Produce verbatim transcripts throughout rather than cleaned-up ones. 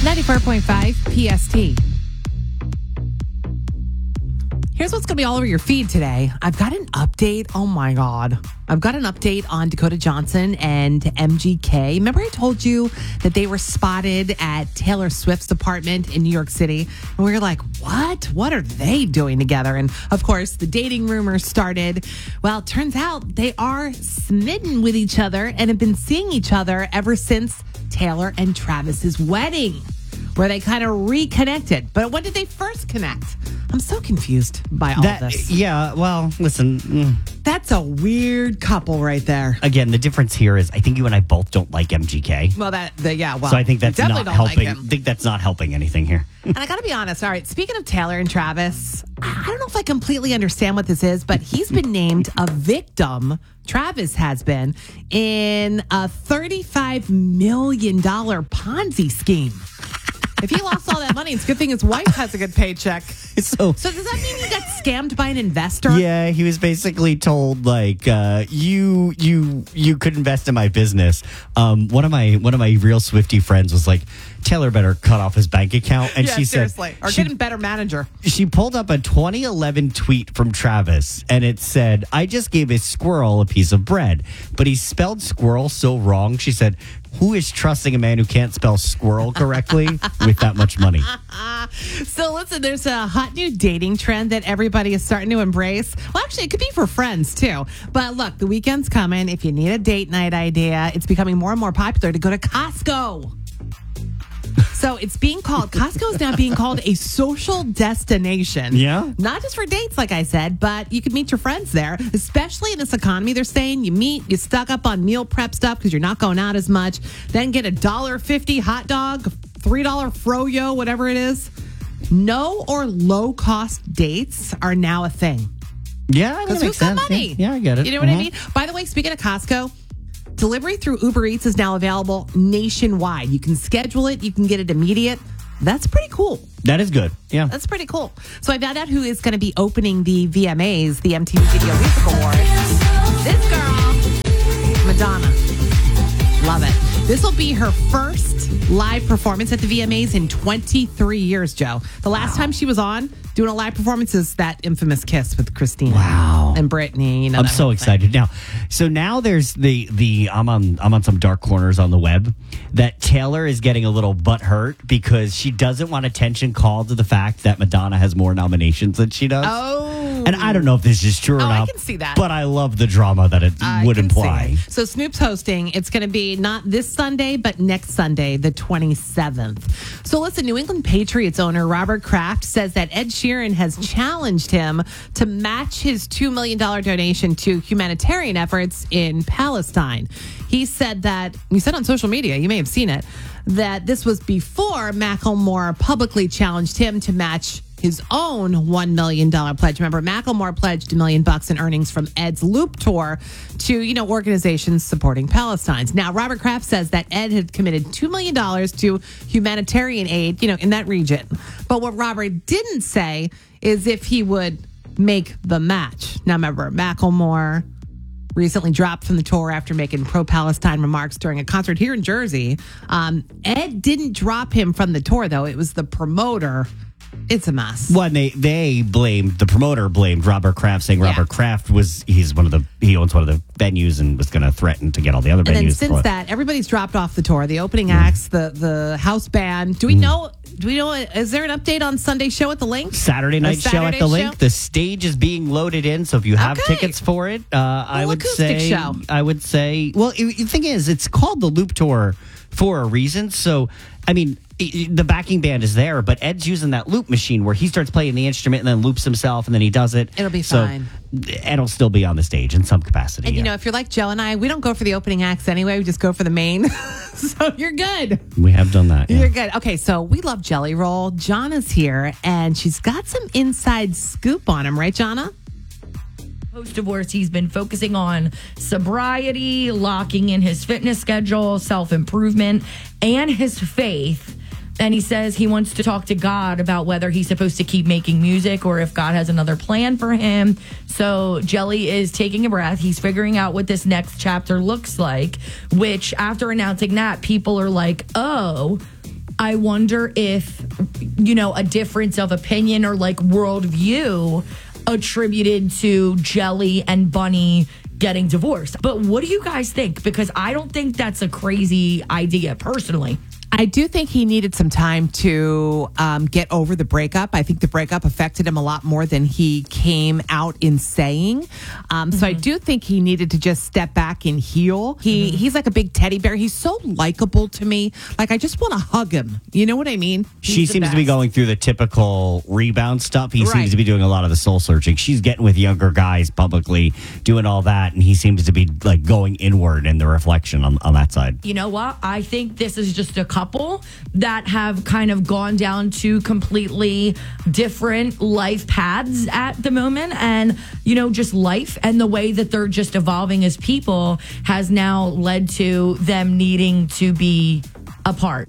ninety-four point five P S T. Here's what's going to be all over your feed today. I've got an update. Oh, my God. I've got an update on Dakota Johnson and M G K. Remember I told you that they were spotted at Taylor Swift's apartment in New York City? And we were like, what? What are they doing together? And, of course, the dating rumors started. Well, it turns out they are smitten with each other and have been seeing each other ever since Taylor and Travis's wedding, where they kind of reconnected. But when did they first connect? I'm so confused by all that, of this. Yeah, well, listen. Mm. That's a weird couple right there. Again, the difference here is I think you and I both don't like M G K. Well, that, the, yeah, well. So I think that's definitely not don't helping. Like I think that's not helping anything here. And I got to be honest. All right, speaking of Taylor and Travis, I don't know if I completely understand what this is, but he's been named a victim. Travis has been in a thirty-five million dollars Ponzi scheme. If he lost all that money, it's a good thing his wife has a good paycheck. So, so does that mean he got scammed by an investor? Yeah, he was basically told like uh, you you you could invest in my business. Um, one of my one of my real Swiftie friends was like, Taylor better cut off his bank account, and yeah, she seriously. said, or she, get a better manager. She pulled up a twenty eleven tweet from Travis, and it said, "I just gave a squirrel a piece of bread, but he spelled squirrel so wrong." She said, "Who is trusting a man who can't spell squirrel correctly with that much money?" So listen, there's a hot new dating trend that everybody is starting to embrace. Well, actually, it could be for friends too. But look, the weekend's coming. If you need a date night idea, it's becoming more and more popular to go to Costco. So it's being called, Costco is now being called a social destination. Yeah. Not just for dates, like I said, but you can meet your friends there, especially in this economy. They're saying you meet, you stock up on meal prep stuff because you're not going out as much, then get a one dollar fifty hot dog, three dollars froyo, whatever it is. No or low cost dates are now a thing. Yeah, because who's got money? Yeah, I get it. You know mm-hmm. what I mean? By the way, speaking of Costco, delivery through Uber Eats is now available nationwide. You can schedule it. You can get it immediate. That's pretty cool. That is good. Yeah. That's pretty cool. So I found out who is going to be opening the V M As, the M T V Video Music Awards. This girl, Madonna. Love it. This will be her first live performance at the V M As in twenty-three years, Joe. The last wow. time she was on doing a live performance is that infamous kiss with Christina. Wow. And Britney. You know, I'm so excited. Now, so now there's the, the I'm on I'm on some dark corners on the web that Taylor is getting a little butthurt because she doesn't want attention called to the fact that Madonna has more nominations than she does. Oh. And I don't know if this is true or oh, not. I can see that. But I love the drama that it I would can imply. See. So Snoop's hosting. It's going to be not this Sunday, but next Sunday, the twenty-seventh. So listen, New England Patriots owner Robert Kraft says that Ed Sheeran has challenged him to match his two million dollars donation to humanitarian efforts in Palestine. He said that, he said on social media, you may have seen it, that this was before Macklemore publicly challenged him to match his own one million dollars pledge. Remember, Macklemore pledged a million bucks in earnings from Ed's Loop tour to, you know, organizations supporting Palestine. Now, Robert Kraft says that Ed had committed two million dollars to humanitarian aid, you know, in that region. But what Robert didn't say is if he would make the match. Now, remember, Macklemore recently dropped from the tour after making pro-Palestine remarks during a concert here in Jersey. Um, Ed didn't drop him from the tour, though. It was the promoter. It's a mess. Well, they they blamed the promoter blamed Robert Kraft, saying Robert yeah. Kraft was he's one of the he owns one of the venues and was going to threaten to get all the other and venues. And then since that, everybody's dropped off the tour. The opening mm. acts, the the house band. Do we mm. know? Do we know? Is there an update on Sunday's show at the Link? Saturday night Saturday show at the show? Link. The stage is being loaded in, so if you have okay. tickets for it, uh, I would say. Show. I would say. Well, the thing is, it's called the Loop Tour for a reason. So, I mean, the backing band is there, but Ed's using that loop machine where he starts playing the instrument and then loops himself and then he does it. It'll be so fine. Ed will still be on the stage in some capacity. And, yeah. you know, if you're like Joe and I, we don't go for the opening acts anyway. We just go for the main. So you're good. We have done that. Yeah. You're good. Okay, so we love Jelly Roll. Jana's here, and she's got some inside scoop on him. Right, Jana? Post-divorce, he's been focusing on sobriety, locking in his fitness schedule, self-improvement, and his faith. And he says he wants to talk to God about whether he's supposed to keep making music or if God has another plan for him. So Jelly is taking a breath. He's figuring out what this next chapter looks like, which after announcing that, people are like, oh, I wonder if, you know, a difference of opinion or like worldview attributed to Jelly and Bunny getting divorced. But what do you guys think? Because I don't think that's a crazy idea personally. I do think he needed some time to um, get over the breakup. I think the breakup affected him a lot more than he came out in saying. Um, so mm-hmm. I do think he needed to just step back and heal. He mm-hmm. He's like a big teddy bear. He's so likable to me. Like, I just want to hug him. You know what I mean? He's she seems best. to be going through the typical rebound stuff. He right. seems to be doing a lot of the soul searching. She's getting with younger guys publicly, doing all that. And he seems to be like going inward in the reflection on, on that side. You know what? I think this is just a couple that have kind of gone down to completely different life paths at the moment. And, you know, just life and the way that they're just evolving as people has now led to them needing to be apart.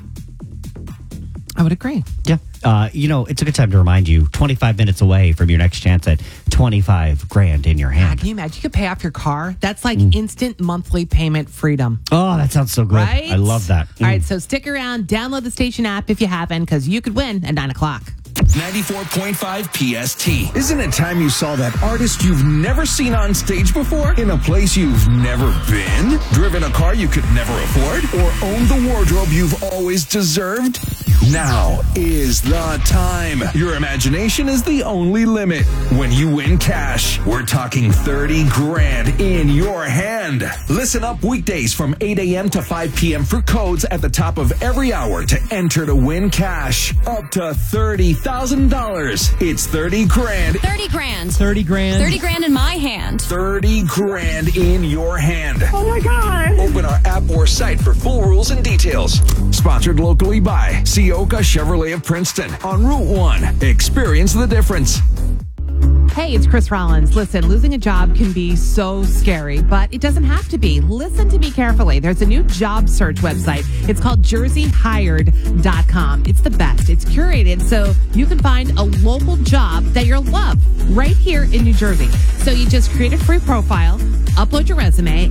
I would agree. Yeah. Uh, you know, it's a good time to remind you, twenty-five minutes away from your next chance at twenty-five grand in your hand. God, can you imagine? You could pay off your car. That's like mm. instant monthly payment freedom. Oh, that sounds so good. Right? I love that. Mm. All right, so stick around. Download the station app if you haven't, because you could win at nine o'clock. ninety-four point five P S T. Isn't it time you saw that artist you've never seen on stage before? In a place you've never been? Driven a car you could never afford? Or owned the wardrobe you've always deserved? Now is the time. Your imagination is the only limit. When you win cash, we're talking thirty grand in your hand. Listen up weekdays from eight a.m. to five p.m. for codes at the top of every hour to enter to win cash. Up to thirty thousand dollars. It's thirty grand. thirty grand. thirty grand. thirty grand in my hand. thirty grand in your hand. Oh my God. Open our app or site for full rules and details. Sponsored locally by Sioka Chevrolet of Princeton on Route one. Experience the difference. Hey, it's Chris Rollins. Listen, losing a job can be so scary, but it doesn't have to be. Listen to me carefully. There's a new job search website. It's called jersey hired dot com. It's the best. It's curated so you can find a local job that you'll love right here in New Jersey. So you just create a free profile, upload your resume,